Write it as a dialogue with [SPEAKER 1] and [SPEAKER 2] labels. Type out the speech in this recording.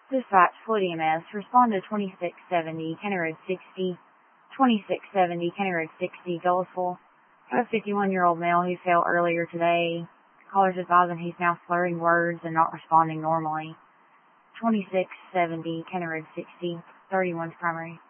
[SPEAKER 1] Dispatch Floyd EMS. Respond to 2670, County Road 60. 2670, County Road 60, Dulaceville. A 51-year-old male who fell earlier today. Caller's advising he's now slurring words and not responding normally. 2670, County Road 60, 31's primary.